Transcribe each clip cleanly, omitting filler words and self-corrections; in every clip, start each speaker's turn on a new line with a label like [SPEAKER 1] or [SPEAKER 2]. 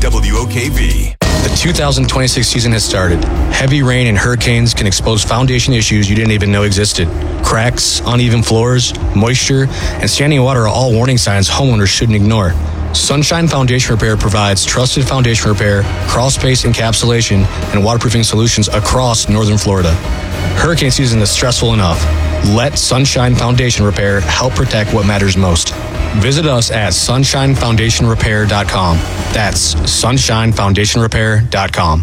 [SPEAKER 1] WOKV.
[SPEAKER 2] The 2026 season has started. Heavy rain and hurricanes can expose foundation issues you didn't even know existed. Cracks, uneven floors, moisture, and standing water are all warning signs homeowners shouldn't ignore. Sunshine Foundation Repair provides trusted foundation repair, crawl space encapsulation, and waterproofing solutions across northern Florida. Hurricane season is stressful enough. Let Sunshine Foundation Repair help protect what matters most. Visit us at sunshinefoundationrepair.com. That's sunshinefoundationrepair.com.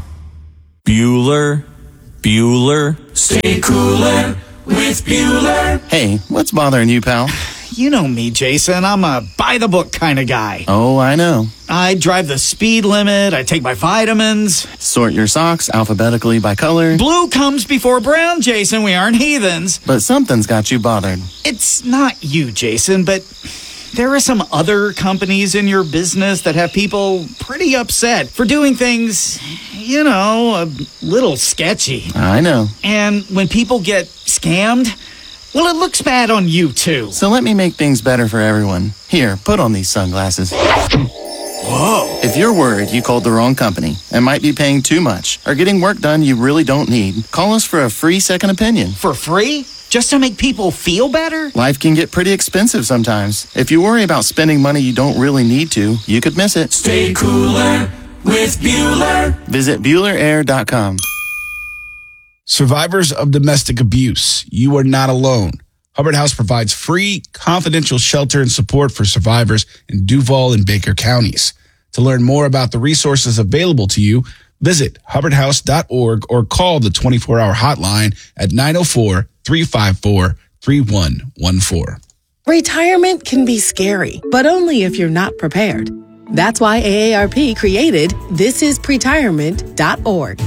[SPEAKER 3] Bueller. Stay cooler with Bueller.
[SPEAKER 4] Hey, what's bothering you, pal?
[SPEAKER 5] You know me, Jason. I'm a by-the-book kind of guy.
[SPEAKER 4] Oh, I know.
[SPEAKER 5] I drive the speed limit. I take my vitamins.
[SPEAKER 4] Sort your socks alphabetically by color.
[SPEAKER 5] Blue comes before brown, Jason. We aren't heathens.
[SPEAKER 4] But something's got you bothered.
[SPEAKER 5] It's not you, Jason, but there are some other companies in your business that have people pretty upset for doing things, a little sketchy.
[SPEAKER 4] I know.
[SPEAKER 5] And when people get scammed, well, it looks bad on you, too.
[SPEAKER 4] So let me make things better for everyone. Here, put on these sunglasses.
[SPEAKER 5] Whoa.
[SPEAKER 4] If you're worried you called the wrong company and might be paying too much or getting work done you really don't need, call us for a free second opinion.
[SPEAKER 5] For free? Just to make people feel better?
[SPEAKER 4] Life can get pretty expensive sometimes. If you worry about spending money you don't really need to, you could miss it.
[SPEAKER 3] Stay cooler with Bueller.
[SPEAKER 4] Visit BuellerAir.com.
[SPEAKER 6] Survivors of domestic abuse, you are not alone. Hubbard House provides free, confidential shelter and support for survivors in Duval and Baker counties. To learn more about the resources available to you, visit hubbardhouse.org or call the 24-hour hotline at 904-354-3114.
[SPEAKER 7] Retirement can be scary, but only if you're not prepared. That's why AARP created thisispretirement.org.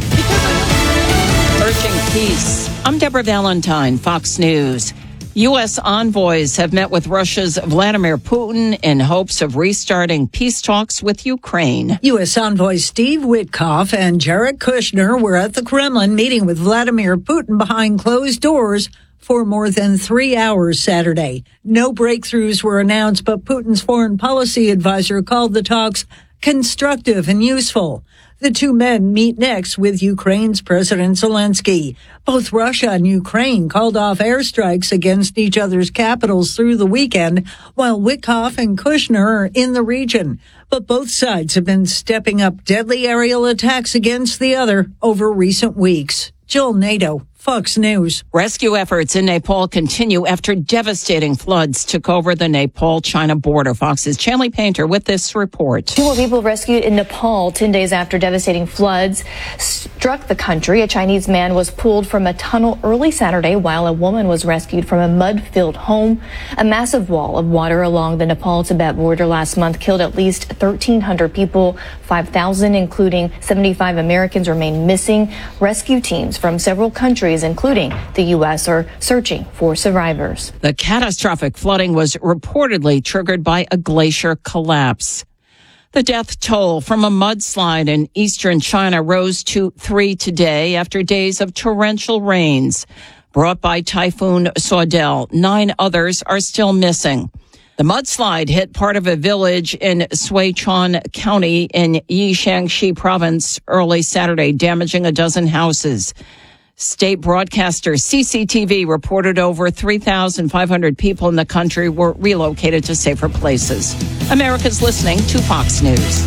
[SPEAKER 8] Urging peace. I'm Deborah Valentine, Fox News. U.S. envoys have met with Russia's Vladimir Putin in hopes of restarting peace talks with Ukraine.
[SPEAKER 9] U.S. envoys Steve Witkoff and Jared Kushner were at the Kremlin meeting with Vladimir Putin behind closed doors for more than 3 hours Saturday. No breakthroughs were announced, but Putin's foreign policy advisor called the talks constructive and useful. The two men meet next with Ukraine's President Zelensky. Both Russia and Ukraine called off airstrikes against each other's capitals through the weekend, while Witkoff and Kushner are in the region. But both sides have been stepping up deadly aerial attacks against the other over recent weeks. Jill Nato, Fox News.
[SPEAKER 8] Rescue efforts in Nepal continue after devastating floods took over the Nepal-China border. Fox's Chanley Painter with this report.
[SPEAKER 10] 2 more people rescued in Nepal 10 days after devastating floods struck the country. A Chinese man was pulled from a tunnel early Saturday while a woman was rescued from a mud-filled home. A massive wall of water along the Nepal-Tibet border last month killed at least 1,300 people. 5,000, including 75 Americans, remain missing. Rescue teams from several countries, including the U.S., are searching for survivors.
[SPEAKER 8] The catastrophic flooding was reportedly triggered by a glacier collapse. The death toll from a mudslide in eastern China rose to 3 today after days of torrential rains brought by Typhoon Saudel. 9 others are still missing. The mudslide hit part of a village in Sichuan County in Yixiangxi province early Saturday, damaging a dozen houses. State broadcaster CCTV reported over 3,500 people in the country were relocated to safer places. America's listening to Fox News.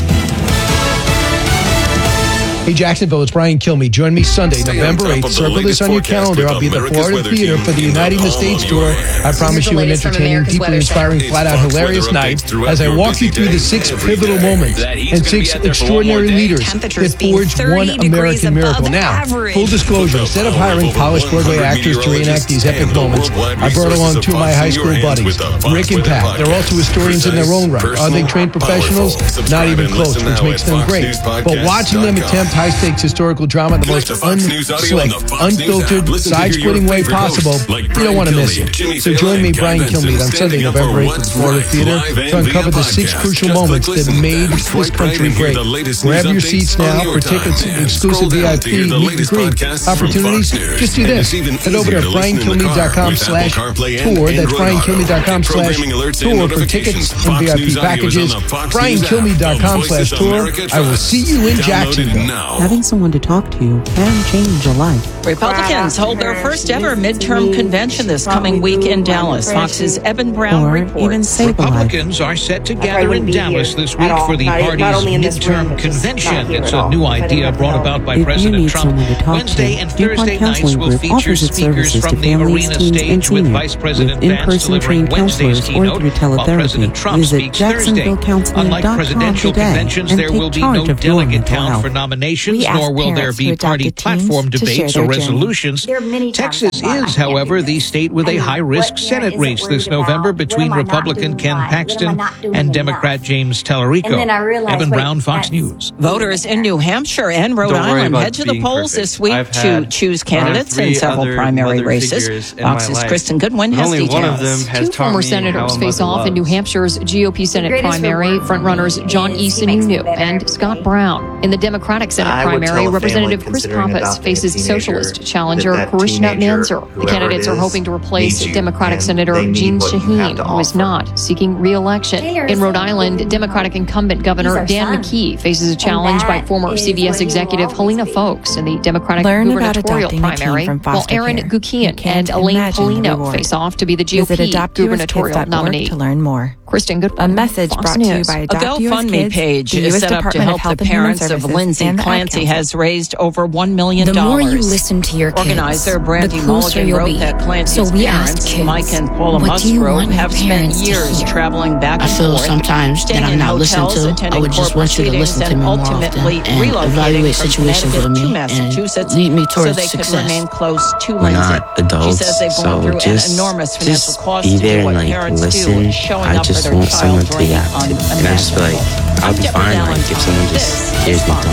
[SPEAKER 11] Hey, Jacksonville, it's Brian Kilmeade. Join me Sunday, November 8th. Circle this on your calendar. I'll be at the Florida Theater for the Uniting the States tour. I promise you an entertaining, deeply inspiring, flat-out hilarious night as I walk you through the 6 pivotal moments and 6 extraordinary leaders that forged one American miracle. Now, full disclosure, instead of hiring polished Broadway actors to reenact these epic moments, I brought along 2 of my high school buddies, Rick and Pat. They're also historians in their own right. Are they trained professionals? Not even close, which makes them great. But watching them attempt high-stakes historical drama in the most unslick, unfiltered, side-splitting way possible, you don't want to miss it. So join me, Brian Kilmeade, on Sunday, November 8th at the Florida Theater to uncover the 6 crucial moments that made this country great. Grab your seats now for tickets and exclusive VIP meet and greet opportunities. Just do this. Head over to BrianKilmeade.com/tour. That's BrianKilmeade.com/tour for tickets and VIP packages. BrianKilmeade.com/tour. I will see you in Jacksonville.
[SPEAKER 1] Having someone to talk to can change a life.
[SPEAKER 8] Republicans hold their first ever midterm convention this coming week in Dallas. Fox's Evan Brown reports.
[SPEAKER 12] Republicans are set to gather in Dallas this week for the party's midterm convention. It's a new idea brought about by President Trump. Wednesday and Thursday nights will feature speakers from the arena stage, with Vice President Vance delivering Wednesday's keynote, while President Trump speaks Thursday. Unlike presidential conventions, there will be no delegate count for nominations, nor will there be party platform debates or resolutions. Texas is, however, the state with a high-risk Senate race this November between Republican Ken Paxton and Democrat James Tallarico. Evan Brown, Fox News.
[SPEAKER 8] Voters in New Hampshire and Rhode Island head to the polls this week to choose candidates in several primary races. Fox's Kristen Goodwin has details.
[SPEAKER 13] Two former senators face off in New Hampshire's GOP Senate primary. Frontrunners John E. Sununu and Scott Brown. In the Democratic Senate primary, Representative Chris Pappas faces socialist challenger Karishma Manzar. The candidates are hoping to replace Democratic Senator Jeanne Shaheen, who is not seeking re-election. In Rhode Island, Democratic incumbent Governor Dan McKee faces a challenge by former CBS executive Helena Foulkes in the Democratic gubernatorial primary, while Aaron Gukian and Elaine Polino face off to be the GOP gubernatorial nominee.
[SPEAKER 1] To learn more.
[SPEAKER 13] Kristen Goodwin,
[SPEAKER 1] a message
[SPEAKER 13] Fox
[SPEAKER 1] brought
[SPEAKER 13] News.
[SPEAKER 1] to you by Adopt
[SPEAKER 8] A GoFundMe
[SPEAKER 1] US
[SPEAKER 8] page
[SPEAKER 1] Kids,
[SPEAKER 8] is set up to help the parents of Lindsay Clancy has raised over $1 million.
[SPEAKER 14] The more you listen to your kids,
[SPEAKER 8] Organizer Brandy
[SPEAKER 14] the
[SPEAKER 8] Mulligan
[SPEAKER 14] you'll
[SPEAKER 8] wrote
[SPEAKER 14] be.
[SPEAKER 8] that Clancy's
[SPEAKER 14] So we
[SPEAKER 8] parents,
[SPEAKER 14] asked kids,
[SPEAKER 8] Mike and Paula
[SPEAKER 14] what do you
[SPEAKER 8] Musgrove,
[SPEAKER 14] want
[SPEAKER 8] have
[SPEAKER 14] your
[SPEAKER 8] spent
[SPEAKER 14] parents to
[SPEAKER 8] years
[SPEAKER 14] hear?
[SPEAKER 8] traveling back and
[SPEAKER 14] I feel
[SPEAKER 8] forth,
[SPEAKER 14] sometimes that I'm not listened to. I would just want you to listen to me more often and evaluate situations with me and lead me towards success.
[SPEAKER 15] We're not adults, so just be there and like listen. I just want someone to react to, and I just feel like I'll be fine like if someone just hears me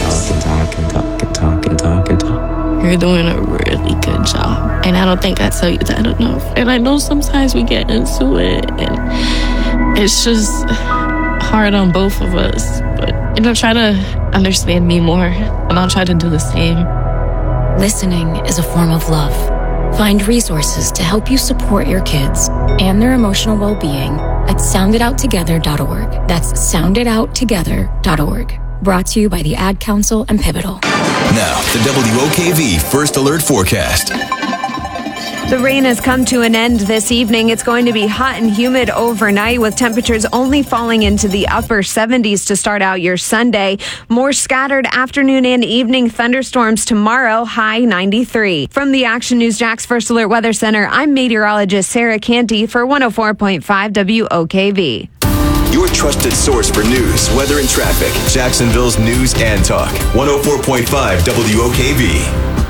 [SPEAKER 15] talk.
[SPEAKER 16] You're doing a really good job, and I don't think I tell you that enough. And I know sometimes we get into it, and it's just hard on both of us. But try to understand me more, and I'll try to do the same.
[SPEAKER 14] Listening is a form of love. Find resources to help you support your kids and their emotional well-being at sounditouttogether.org. That's sounditouttogether.org. Brought to you by the Ad Council and Pivotal.
[SPEAKER 17] Now, the WOKV First Alert Forecast.
[SPEAKER 18] The rain has come to an end this evening. It's going to be hot and humid overnight, with temperatures only falling into the upper 70s to start out your Sunday. More scattered afternoon and evening thunderstorms tomorrow, high 93. From the Action News Jax First Alert Weather Center, I'm meteorologist Sarah Canty for 104.5 WOKV.
[SPEAKER 17] Your trusted source for news, weather, and traffic. Jacksonville's News and Talk. 104.5 WOKV.